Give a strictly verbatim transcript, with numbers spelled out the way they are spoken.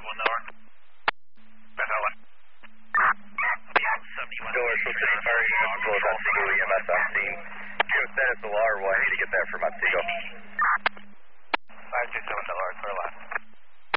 one north. Back that way. Door, so city fire unit, close on single E M S on scene. Jim Stennis, the water, I need to get that from